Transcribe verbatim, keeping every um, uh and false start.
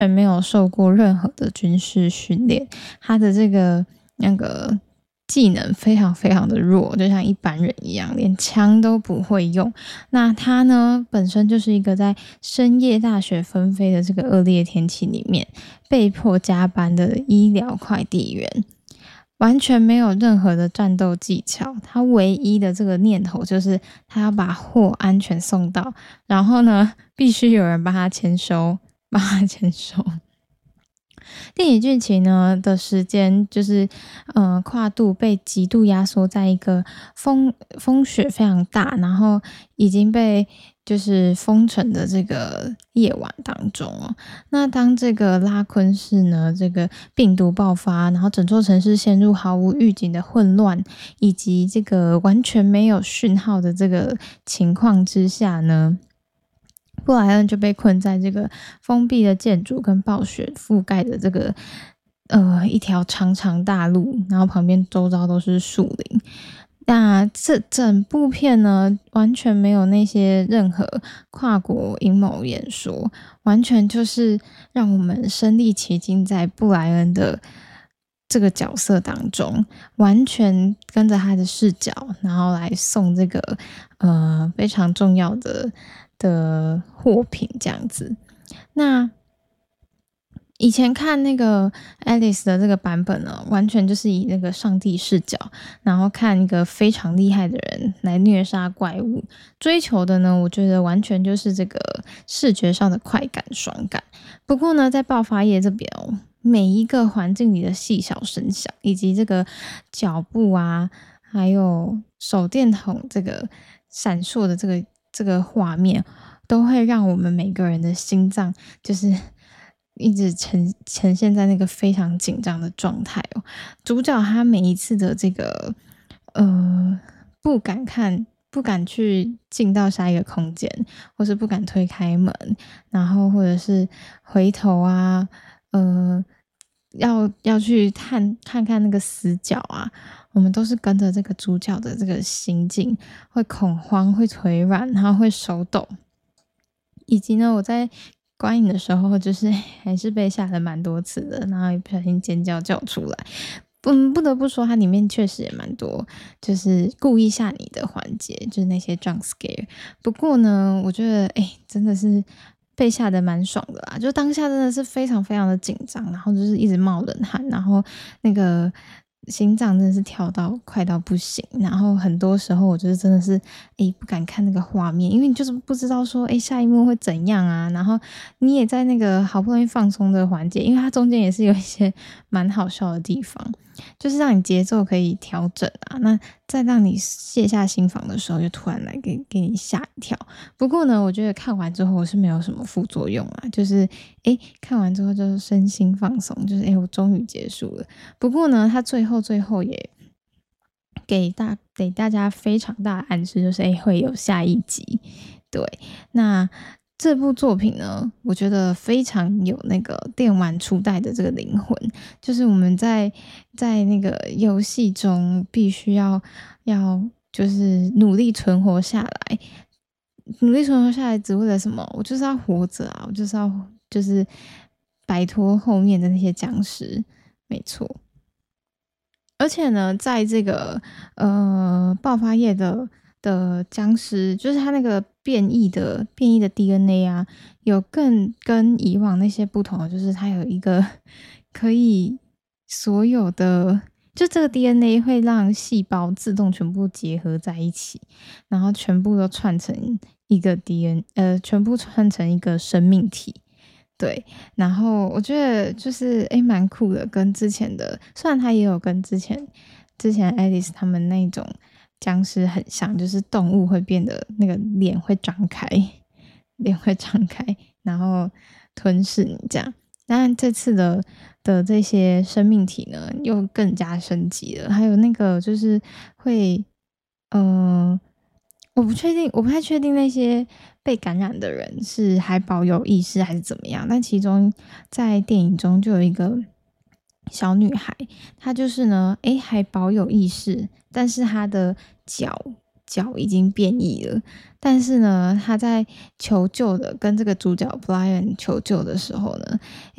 全没有受过任何的军事训练，他的这个那个技能非常非常的弱，就像一般人一样，连枪都不会用。那他呢，本身就是一个在深夜大雪纷飞的这个恶劣天气里面被迫加班的医疗快递员，完全没有任何的战斗技巧，他唯一的这个念头就是他要把货安全送到，然后呢，必须有人帮他签收，帮他签收。电影剧情呢的时间就是呃跨度被极度压缩在一个风风雪非常大，然后已经被就是封城的这个夜晚当中哦。那当这个拉昆市呢这个病毒爆发，然后整座城市陷入毫无预警的混乱，以及这个完全没有讯号的这个情况之下呢，布莱恩就被困在这个封闭的建筑跟暴雪覆盖的这个呃一条长长大路，然后旁边周遭都是树林。那这整部片呢，完全没有那些任何跨国阴谋演说，完全就是让我们身临其境在布莱恩的这个角色当中，完全跟着他的视角，然后来送这个呃非常重要的的货品这样子。那以前看那个 Alice 的这个版本呢，完全就是以那个上帝视角，然后看一个非常厉害的人来虐杀怪物，追求的呢，我觉得完全就是这个视觉上的快感爽感。不过呢，在爆发夜这边哦，每一个环境里的细小声响，以及这个脚步啊，还有手电筒这个闪烁的这个这个画面，都会让我们每个人的心脏就是一直呈呈现在那个非常紧张的状态哦。主角他每一次的这个呃不敢看。不敢去进到下一个空间，或是不敢推开门，然后或者是回头啊，呃，要要去看看看那个死角啊，我们都是跟着这个主角的这个心境，会恐慌，会腿软，然后会手抖，以及呢，我在观影的时候，就是还是被吓了蛮多次的，然后也不小心尖叫叫出来。嗯，不得不说，它里面确实也蛮多，就是故意吓你的环节，就是那些 jump scare。不过呢，我觉得，哎、真的是被吓得蛮爽的啦，就当下真的是非常非常的紧张，然后就是一直冒冷汗，然后那个心脏真的是跳到快到不行，然后很多时候我就是真的是诶不敢看那个画面，因为你就是不知道说诶下一幕会怎样啊，然后你也在那个好不容易放松的环节，因为它中间也是有一些蛮好笑的地方，就是让你节奏可以调整啊，那再让你卸下心防的时候，就突然来给给你吓一跳。不过呢，我觉得看完之后我是没有什么副作用啊，就是诶看完之后就是身心放松，就是诶我终于结束了。不过呢，他最后最后也给大给大家非常大的暗示，就是诶会有下一集。对，那这部作品呢，我觉得非常有那个电玩初代的这个灵魂，就是我们在在那个游戏中必须要要就是努力存活下来，努力存活下来只为了什么？我就是要活着啊，我就是要就是摆脱后面的那些僵尸，没错。而且呢，在这个呃爆发夜的的僵尸，就是它那个变异的变异的 D N A 啊，有更跟以往那些不同的，就是它有一个可以所有的，就这个 D N A 会让细胞自动全部结合在一起，然后全部都串成一个 D N，呃，全部串成一个生命体。对，然后我觉得就是诶蛮酷的，跟之前的虽然它也有跟之前之前 Alice 他们那种僵尸很像，就是动物会变得那个脸会张开，脸会张开，然后吞噬你这样。当然这次的的这些生命体呢，又更加升级了，还有那个就是会，呃，我不确定，我不太确定那些被感染的人是还保有意识还是怎么样，但其中在电影中就有一个小女孩，她就是呢，诶，还保有意识，但是她的脚脚已经变异了。但是呢，他在求救的跟这个主角 Brian 求救的时候呢，